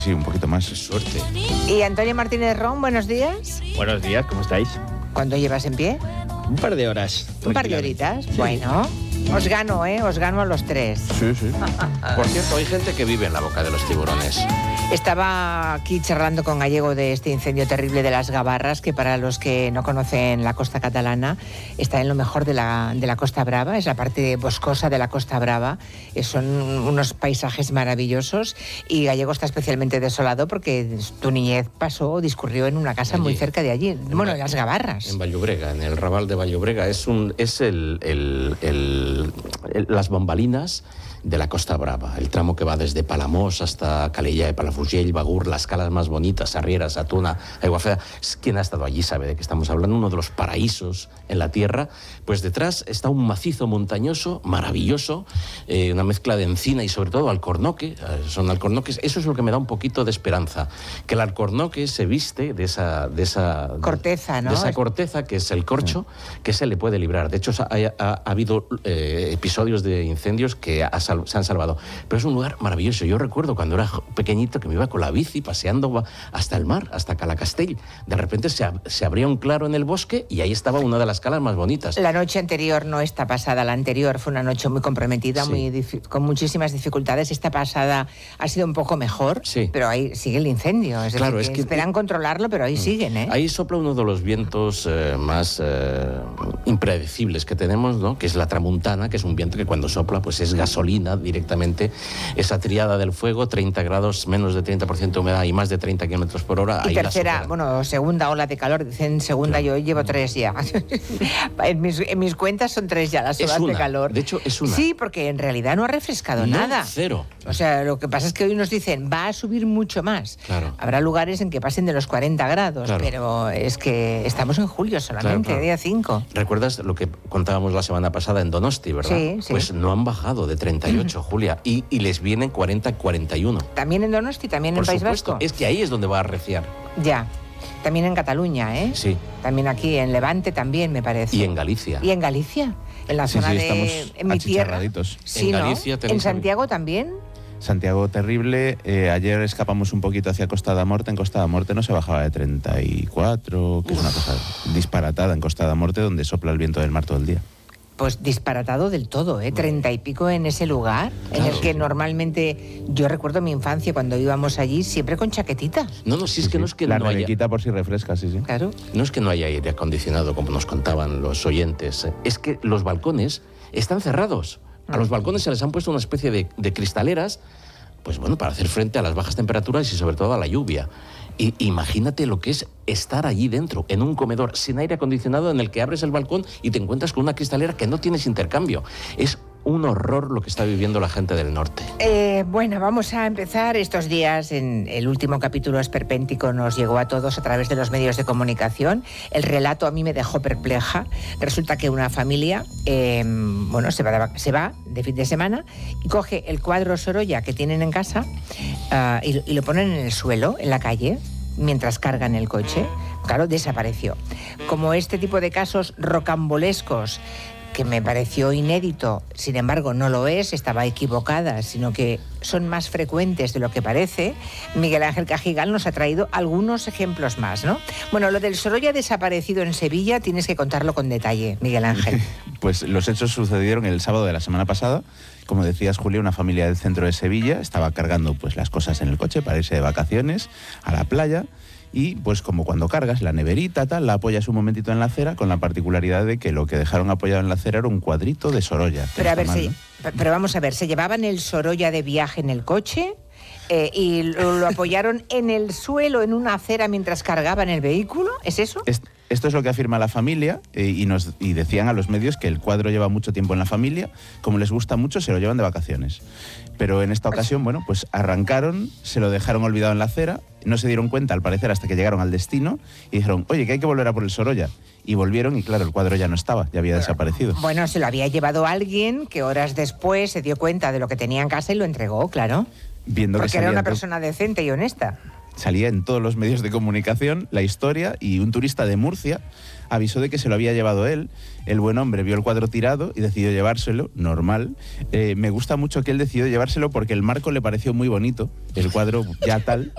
Sí, un poquito más. Suerte. Y Antonio Martínez Ron, buenos días. Buenos días, ¿cómo estáis? ¿Cuándo llevas en pie? Un par de horas. Un par de horitas. Sí. Bueno, os gano, Os gano a los tres. Sí, sí. Por cierto, hay gente que vive en la boca de los tiburones. Estaba aquí charlando con Gallego de este incendio terrible de las Gavarras, que para los que no conocen la costa catalana, está en lo mejor de la Costa Brava, es la parte boscosa de la Costa Brava. Son unos paisajes maravillosos y Gallego está especialmente desolado porque tu niñez discurrió en una casa allí, muy cerca de allí, en las Gavarras. En Vall-llobrega, en el Raval de Vall-llobrega. Es las bambalinas de la Costa Brava, el tramo que va desde Palamós hasta Calella de Palafrugell, Bagur, las calas más bonitas, Arrieras, Atuna, Aiguafreda. Quien ha estado allí sabe de qué estamos hablando, uno de los paraísos en la tierra. Pues detrás está un macizo montañoso maravilloso, una mezcla de encina y sobre todo alcornoque. Son alcornoques. Eso es lo que me da un poquito de esperanza, que el alcornoque se viste de esa corteza, ¿no? De esa corteza que es el corcho, que se le puede librar. De hecho, ha habido episodios de incendios que se han salvado. Pero es un lugar maravilloso. Yo recuerdo cuando era pequeñito que me iba con la bici paseando hasta el mar, hasta Calacastell. De repente se abría un claro en el bosque y ahí estaba una de las calas más bonitas. La noche anterior, no esta pasada, la anterior fue una noche muy comprometida, sí, con muchísimas dificultades. Esta pasada ha sido un poco mejor, sí, pero ahí sigue el incendio. Es claro, decir, esperan controlarlo, pero ahí siguen, Ahí sopla uno de los vientos más impredecibles que tenemos, ¿no? Que es la tramuntana, que es un viento que cuando sopla pues es gasolina directamente. Esa triada del fuego, 30 grados, menos de 30% de humedad y más de 30 kilómetros por hora. Y ahí tercera, segunda ola de calor, dicen segunda, claro. Yo llevo 3 ya. en mis cuentas son 3 ya las olas de calor. De hecho, es una. Sí, porque en realidad no ha refrescado nada. Cero. O sea, lo que pasa es que hoy nos dicen, va a subir mucho más. Claro. Habrá lugares en que pasen de los 40 grados, claro, pero es que estamos en julio solamente, claro. Día 5. ¿Recuerdas lo que contábamos la semana pasada en Donosti, verdad? Sí, sí. Pues no han bajado de 38, Julia, y les vienen 40-41. ¿También en Donosti? ¿También en País Vasco? Es que ahí es donde va a arreciar. Ya. También en Cataluña, Sí. También aquí, en Levante también, me parece. Y en Galicia. ¿Y en Galicia? En la zona de... En mi tierra. Sí, en Galicia, ¿no? ¿En Santiago también? Santiago terrible. Ayer escapamos un poquito hacia Costa da Morte. En Costa da Morte no se bajaba de 34, que es una cosa disparatada en Costa da Morte, donde sopla el viento del mar todo el día. Pues disparatado del todo, 30 y pico en ese lugar, claro, en el que normalmente, yo recuerdo mi infancia cuando íbamos allí siempre con chaquetita. No, si es que no es que la no haya... nevequita por si refresca, sí. Claro. No es que no haya aire acondicionado, como nos contaban los oyentes, es que los balcones están cerrados. A los balcones se les han puesto una especie de cristaleras, pues bueno, para hacer frente a las bajas temperaturas y sobre todo a la lluvia. Y imagínate lo que es estar allí dentro, en un comedor sin aire acondicionado, en el que abres el balcón y te encuentras con una cristalera que no tienes intercambio. Es un horror lo que está viviendo la gente del norte. Bueno, vamos a empezar estos días. En el último capítulo esperpéntico nos llegó a todos a través de los medios de comunicación. El relato a mí me dejó perpleja. Resulta que una familia se va de fin de semana y coge el cuadro Sorolla que tienen en casa y lo ponen en el suelo, en la calle, mientras cargan el coche. Claro, desapareció. Como este tipo de casos rocambolescos, que me pareció inédito, sin embargo no lo es, estaba equivocada, sino que son más frecuentes de lo que parece, Miguel Ángel Cajigal nos ha traído algunos ejemplos más, ¿no? Bueno, lo del Sorolla desaparecido en Sevilla tienes que contarlo con detalle, Miguel Ángel. Pues los hechos sucedieron el sábado de la semana pasada. Como decías, Julia, una familia del centro de Sevilla estaba cargando pues las cosas en el coche para irse de vacaciones a la playa. Y pues como cuando cargas la neverita, la apoyas un momentito en la acera, con la particularidad de que lo que dejaron apoyado en la acera era un cuadrito de Sorolla. Pero vamos a ver, ¿se llevaban el Sorolla de viaje en el coche? ¿Y lo apoyaron en el suelo, en una acera, mientras cargaban el vehículo? ¿Es eso? Esto es lo que afirma la familia y decían a los medios que el cuadro lleva mucho tiempo en la familia, como les gusta mucho se lo llevan de vacaciones. Pero en esta ocasión, bueno, pues arrancaron, se lo dejaron olvidado en la acera, no se dieron cuenta al parecer hasta que llegaron al destino y dijeron, oye, que hay que volver a por el Sorolla. Y volvieron y claro, el cuadro ya no estaba, ya había desaparecido. Bueno, se lo había llevado alguien que horas después se dio cuenta de lo que tenía en casa y lo entregó, claro. Porque era una persona decente y honesta. Salía en todos los medios de comunicación la historia y un turista de Murcia avisó de que se lo había llevado él. El buen hombre vio el cuadro tirado y decidió llevárselo, normal. Me gusta mucho que él decidió llevárselo porque el marco le pareció muy bonito, el cuadro ya tal,